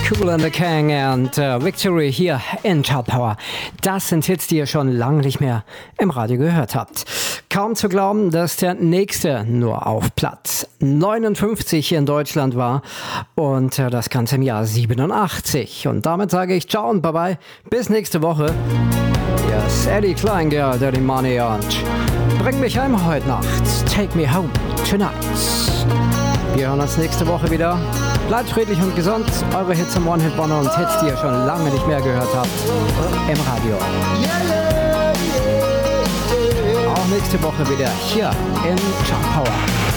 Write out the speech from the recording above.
Kool and the Gang und Victory hier in Chart Power. Das sind Hits, die ihr schon lange nicht mehr im Radio gehört habt. Kaum zu glauben, dass der nächste nur auf Platz 59 hier in Deutschland war und das Ganze im Jahr 87. Und damit sage ich ciao und bye bye. Bis nächste Woche. Hier ist Eddie Kleingeld, Dirty Money und bring mich heim heute Nacht. Take me home tonight. Wir hören uns nächste Woche wieder. Bleibt friedlich und gesund. Eure Hits im One-Hit-Wonder und Hits, die ihr schon lange nicht mehr gehört habt im Radio. Auch nächste Woche wieder hier in Chart Power.